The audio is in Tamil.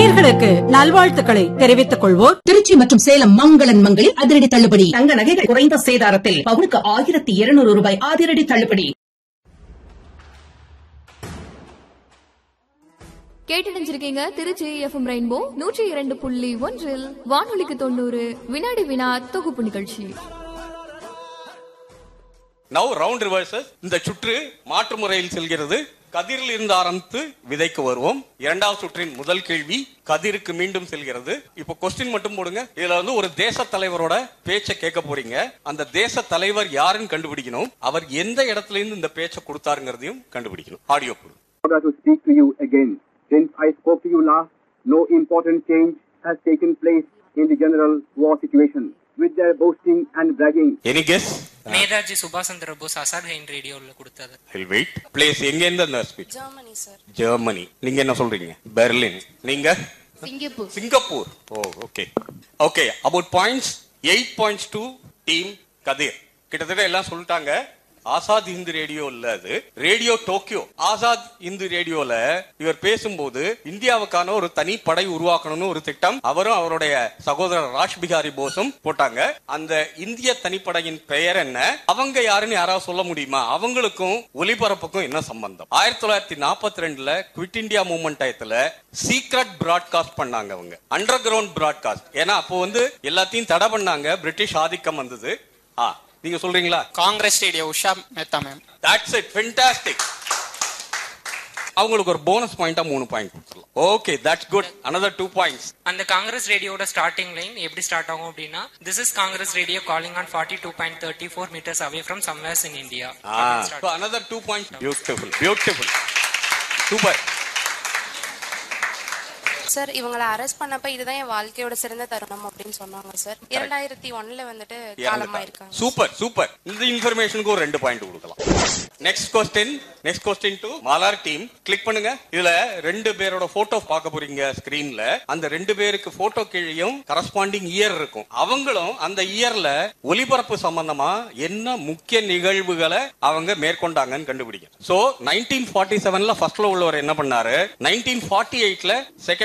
நேயர்களுக்கு நல்வாழ்த்துக்களை தெரிவித்துக் கொள்வோர் திருச்சி மற்றும் சேலம் மங்களன் மங்களில் அதிரடி தள்ளுபடி. தங்க நகைகள் குறைந்த சேதாரத்தில் பவுனுக்கு 1200 ரூபாய் அதிரடி தள்ளுபடி. கேட்டறிஞ்சிருக்கீங்க திருச்சி எஃப்எம் ரெயின்போ 102.1 வானொலிக்கு 90 வினாடி வினா தொகுப்பு நிகழ்ச்சி. Now round reverses. இந்த சுற்று மாற்று முறையில் செல்கிறது. கதிரில் இருந்து ஆரம்பித்து விதைக்கு வருவோம். இரண்டாவது சுற்றின் முதல் கேள்வி கதிருக்கு மீண்டும் செல்கிறது. இப்போ கொஸ்டின் மட்டும் போடுங்க. இதுல ஒரு தேச தலைவரோட பேச்சை கேட்க போறீங்க. அந்த தேச தலைவர் யாருன்னு கண்டுபிடிக்கணும். அவர் எந்த இடத்துல இருந்து இந்த பேச்சை கொடுத்தாருங்கிறதையும் கண்டுபிடிக்கணும். ஆடியோ போடுங்க. To speak to you again. Since I spoke to you last, no important change has taken place in the general war situation. With their boasting and bragging. Any guess? Netaji சுபாஷ் சந்திர போஸ் அசாத் ஹைன் ரேடியோல கொடுத்தது. I'll wait. Place எங்க இருந்து அந்த ஸ்பீச்? Germany sir. ஜெர்மனி. நீங்க என்ன சொல்றீங்க? பெர்லின். நீங்க? Singapore. Singapore. Okay. Okay. About points 8 points to team கதிர். கிட்டத்தட்ட எல்லாம் சொல்லிட்டாங்க. ஆசாத் இந்து ரேடியோ இல்ல, அது ரேடியோ டோக்கியோ. ஆசாத் இந்து ரேடியோல இவர் பேசும்போது இந்தியாவுக்கான ஒரு தனி படை உருவாக்கணும்னு ஒரு திட்டம் அவரும் அவருடைய சகோதரர் ராஜ் பிகாரி போஸும் போட்டாங்க. அந்த இந்திய தனிப்படையின் பெயர் என்ன, அவங்க யாருன்னு யாராவது சொல்ல முடியுமா? அவங்களுக்கும் ஒலிபரப்புக்கும் என்ன சம்பந்தம்? 1942 குவிட் இந்தியா மூவ்மெண்ட் டயத்துல சீக்ரெட் பிராட்காஸ்ட் பண்ணாங்க அவங்க, அண்டர் கிரவுண்ட் பிராட்காஸ்ட். ஏன்னா அப்போ எல்லாத்தையும் தடை பண்ணாங்க, பிரிட்டிஷ் ஆதிக்கம் வந்தது. நீங்க சொல்றீங்களா? Congress radio Usha Mehta ma'am. That's it, fantastic. அவங்களுக்கு ஒரு போனஸ் பாயிண்டா 3 பாயிண்ட் கொடுத்துடலாம். Okay, that's good. another 2 points. அந்த காங்கிரஸ் ரேடியோட ஸ்டார்டிங் லைன் எப்படி ஸ்டார்ட் ஆகும் அப்படின்னா, this is Congress radio calling on 42.34 meters away from somewhere in India. So another 2 points. Beautiful, beautiful. Super. Sir, இவங்களை அரெஸ்ட் பண்ணப்ப இதுதான் என் வாழ்க்கையோட சிறந்த தருணம் அப்படின்னு சொன்னாங்க சார். 2001 காலமாயிருக்காங்க. Super super. இந்த இன்ஃபர்மேஷனுக்கு ஒரு 2 பாயிண்ட் கொடுக்கலாம். Next question to Malar team. Click பண்ணுங்க. இதுல 2 பேரோட போட்டோ பார்க்க போறீங்க ஸ்கிரீன்ல. அந்த 2 பேருக்கு போட்டோ கீழேயும் கரஸ்பாண்டிங் இயர் இருக்கும். அவங்களும் அந்த இயர்ல ஒலிபரப்பு சம்பந்தமா என்ன முக்கிய நிகழ்வுகளை அவங்க மேற்கொண்டாங்கன்னு கண்டுபிடிக்கும். சோ 1947ல ஃபர்ஸ்ட்ல உள்ளவர் என்ன பண்ணாரு, 1948ல செகண்ட்